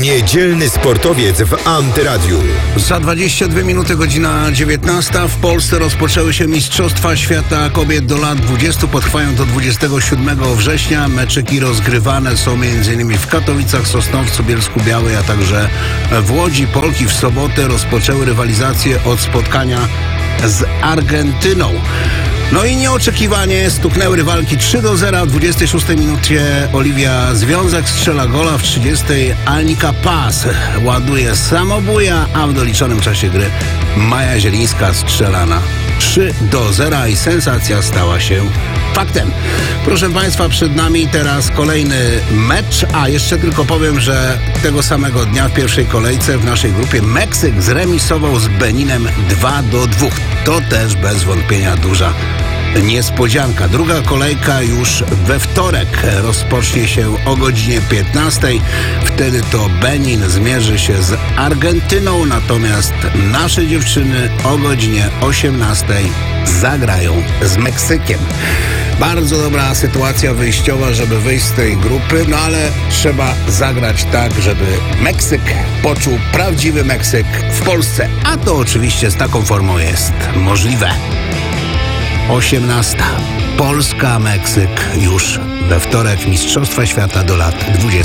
Niedzielny sportowiec w Antyradiu. Za 22 minuty, godzina 19. W Polsce rozpoczęły się Mistrzostwa Świata Kobiet do lat 20. Potrwają do 27 września. Meczyki rozgrywane są m.in. w Katowicach, Sosnowcu, Bielsku-Białej, a także w Łodzi. Polki w sobotę rozpoczęły rywalizację od spotkania z Argentyną. No i nieoczekiwanie stuknęły rywalki 3-0. W 26 minucie Oliwia Związek strzela gola, w 30 Alnika Pas ładuje samobuja, a w doliczonym czasie gry Maja Zielińska strzela na 3-0 i sensacja stała się faktem. Proszę Państwa, przed nami teraz kolejny mecz, a jeszcze tylko powiem, że tego samego dnia w pierwszej kolejce w naszej grupie Meksyk zremisował z Beninem 2-2. To też bez wątpienia duża niespodzianka. Druga kolejka już we wtorek rozpocznie się o godzinie 15. Wtedy to Benin zmierzy się z Argentyną, natomiast nasze dziewczyny o godzinie 18 zagrają z Meksykiem. Bardzo dobra sytuacja wyjściowa, żeby wyjść z tej grupy, no ale trzeba zagrać tak, żeby Meksyk poczuł prawdziwy Meksyk w Polsce, a to oczywiście z taką formą jest możliwe. 18. Polska-Meksyk już we wtorek, Mistrzostwa Świata do lat 20.